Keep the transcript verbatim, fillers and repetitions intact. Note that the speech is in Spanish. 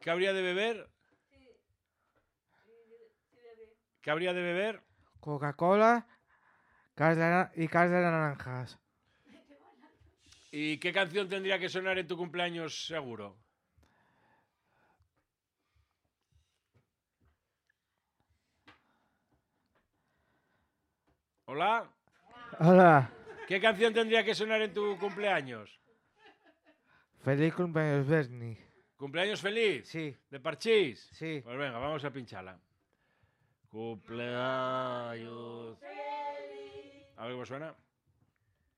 ¿Qué habría de beber? ¿Qué habría de beber? Coca-Cola y cas de naranjas. ¿Y qué canción tendría que sonar en tu cumpleaños seguro? ¿Hola? Hola. ¿Qué canción tendría que sonar en tu cumpleaños? Feliz cumpleaños, Bernie. ¿Cumpleaños feliz? Sí. ¿De Parchís? Sí. Pues venga, vamos a pincharla. Cumpleaños feliz. A ver cómo suena.